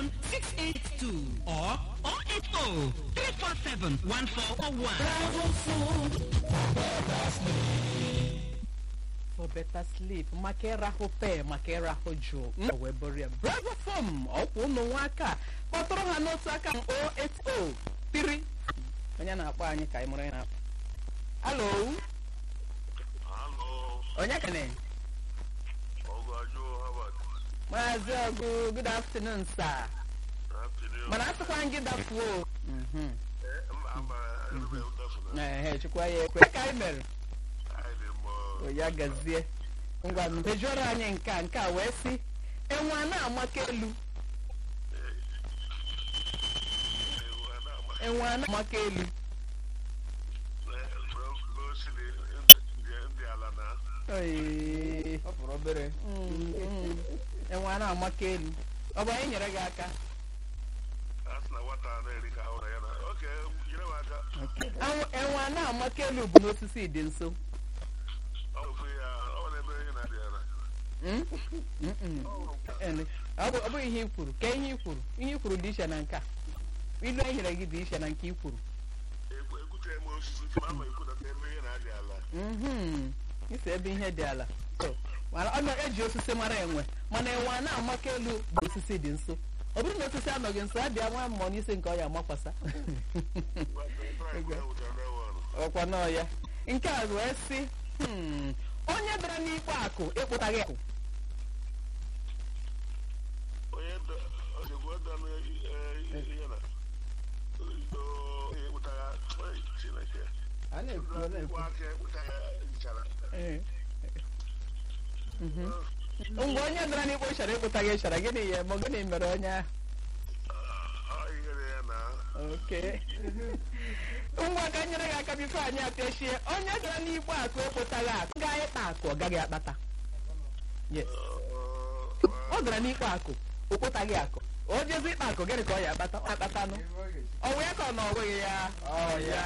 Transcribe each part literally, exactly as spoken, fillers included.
seven six eight two or oh eight oh three four seven one four oh one. Bravo food for better sleep. For better sleep, maka ịrahụ pe, maka ịrahụ jụụ. M wee bụrụ ya. Bravo Foam, ọkwụ ụnụ nwa aka. Kpọtụrụ ha n'otu aka m oh eight oh three. Onye na-akpọ anyị ka anyị mụrụ ya na-akpọ. Hello. Hello. Onye kene? Ogajo Harvard. Maazị Ọgụ, good afternoon, sir. Afternoon. Mana asịkwa gị dafuo. Mhm. Eh, I'm a little Ehe, chukwa ya ekwe. Ka anyị mere. O ya gazie. Ngwa mpejọrọ anyị nke a nke a wee sị enwe a na-amaka elu. Enwe a na-amaka elu. Oye. Ọ fọrọ obere. Mm, mm. Enwe a na-amaka elu. Ọ bụ anyị nyere gị aka. Anwụ enwe a na-amaka elu bụ n'osisi dị nso. Mm? Mm-mm. Ene, ọ bụ ọ bụ ihe i kwuru. Ka ihe i kwuru. Ihe i kwuru dị iche na nke a. Ilu e nyere gị dị iche na nke i kwuru. Mhm. Isi ebe ihe dị ala. So, mana ọ na-eji osisi mara enwe. Mana enwe a na-amaka elu bụ osisi dị nso. Ọ bụrụ na osisi anọghị nso, abịa nwa mmụọ n'isi nke ọ ya amakwasa. Ọkwa nọọ ya. Nke a wee sị, hmm, onye dara n'ikpe akụ ịkpụtaghị akụ. A na-ekwu a na-ekwu. Mgbe onye dara n'ikpe ịchara ịkpụtaghị ịchara, gịnị ya ma gịnị mere onye ahụ? Okay. Ngwa ka nyere gị aka bifo anyị apịachie onye dara n'ikpe akụ ịkpụtaghị akụ gaa ịkpa akụ ọ gaghị akpata. Yes. Ọ dara n'ikpe akụ o kpụtaghị akụ o jezi ịkpa akụ gịnị ka ọ ya akpata ọ akpatanụ ọ wụ ya ka ọ na ọ bụghị ya ọ ya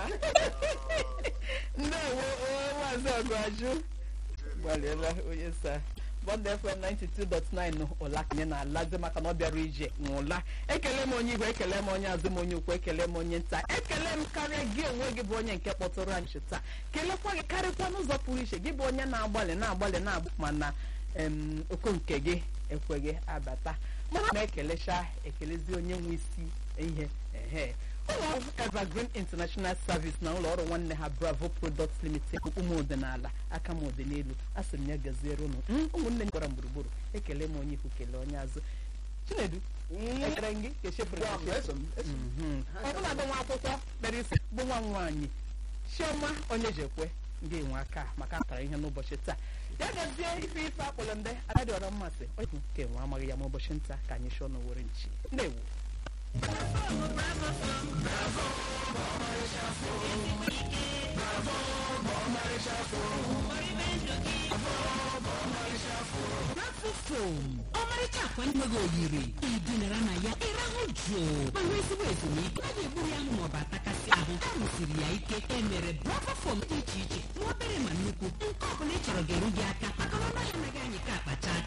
ndewo Maazị Ọgụajụ gbalịela onye sa Bond F M ninety-two point nine ụla kenye na alazi maka na ọ bịara ije nwụla ekele m onye igwe ekele m onye azụ m onye ukwu ekele m onye nta ekele m karịa gị onwe gị bụ onye nke kpọtụrụ anyị taa kelekwa gị karịkwa n'ụzọ pụrụ iche gị bụ onye na-agbalị na-agbalị na-agba mana okwu nke gị ekweghị abata mana m ekelecha ekelezi onye nwe isi ihe ehe ụlọ ọrụ Evergreen International Service na ụlọ ọrụ nwanne ha Bravo Products Limited ụmụ ọdịnala aka m ọdịnelu asị m ya gaziere ụnụ ụmụnne m gwara m gburugburu ekele m onye ikwu kelee onye azụ Chinedu ekele gị kechefere ọ bụla bụ nwa akwụkwọ kpere isi bụ nwa nwaanyị Chioma onye jekwe ndị enwe aka maka akara ihe n'ụbọchị taa ya gazie ife ife akpọrọ ndị adadị ọrọ mmasị onye nke enwe amaghị ya ma ụbọchị nta ka anyị chọọ n'owere nchi ndewo Bravo Foam, ọmarịcha akwa nweghị oyiri idinara na ya ịrahụ jụụ ma nwee ezigbo ezumike a ga-egburu ya ahụ maọbụ atakasị ahụ a rụsiri ya ike emere Bravo Foam dị iche iche ma obere ma nnukwu nke ọ bụla ị chọrọ ga-eru gị aka maka na ọ naghị anaghị anyị ka akpacha